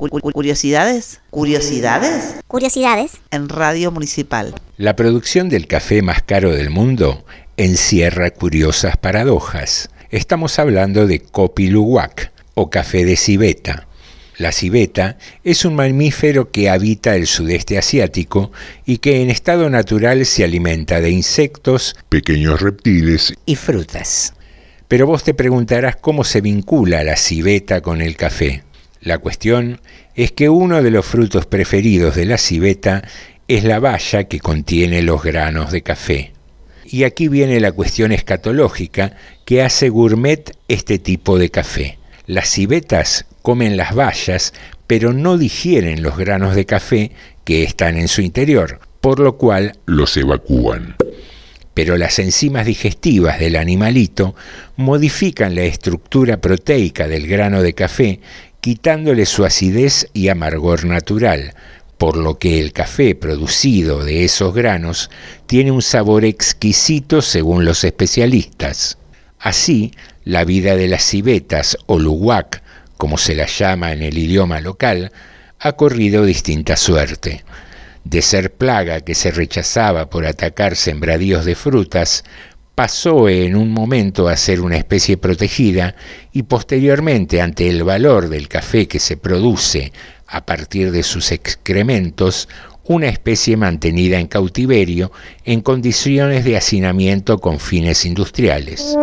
Curiosidades. ¿Curiosidades? Curiosidades. En Radio Municipal. La producción del café más caro del mundo encierra curiosas paradojas. Estamos hablando de Kopi Luwak, o café de civeta. La civeta es un mamífero que habita el sudeste asiático y que en estado natural se alimenta de insectos, pequeños reptiles y frutas. Pero vos te preguntarás cómo se vincula la civeta con el café. La cuestión es que uno de los frutos preferidos de la civeta es la baya que contiene los granos de café. Y aquí viene la cuestión escatológica que hace gourmet este tipo de café. Las civetas comen las bayas, pero no digieren los granos de café que están en su interior, por lo cual los evacúan. Pero las enzimas digestivas del animalito modifican la estructura proteica del grano de café, quitándole su acidez y amargor natural, por lo que el café producido de esos granos tiene un sabor exquisito según los especialistas. Así, la vida de las civetas o luwak, como se las llama en el idioma local, ha corrido distinta suerte. De ser plaga que se rechazaba por atacar sembradíos de frutas, pasó en un momento a ser una especie protegida y posteriormente, ante el valor del café que se produce a partir de sus excrementos, una especie mantenida en cautiverio en condiciones de hacinamiento con fines industriales.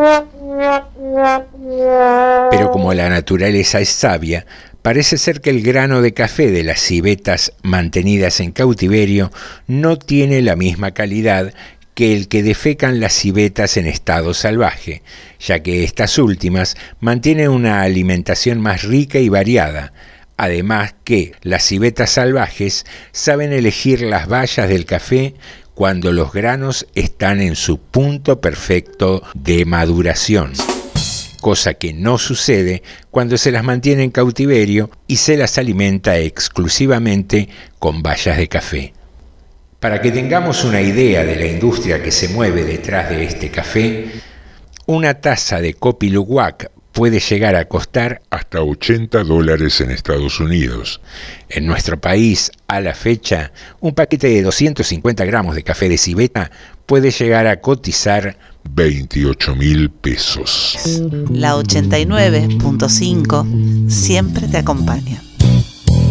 Pero como la naturaleza es sabia, parece ser que el grano de café de las civetas mantenidas en cautiverio no tiene la misma calidad que el que defecan las civetas en estado salvaje, ya que estas últimas mantienen una alimentación más rica y variada. Además que las civetas salvajes saben elegir las bayas del café cuando los granos están en su punto perfecto de maduración, cosa que no sucede cuando se las mantiene en cautiverio y se las alimenta exclusivamente con bayas de café. Para que tengamos una idea de la industria que se mueve detrás de este café, una taza de Kopi Luwak puede llegar a costar hasta $80 en Estados Unidos. En nuestro país, a la fecha, un paquete de 250 gramos de café de civeta puede llegar a cotizar 28.000 pesos. La 89.5 siempre te acompaña.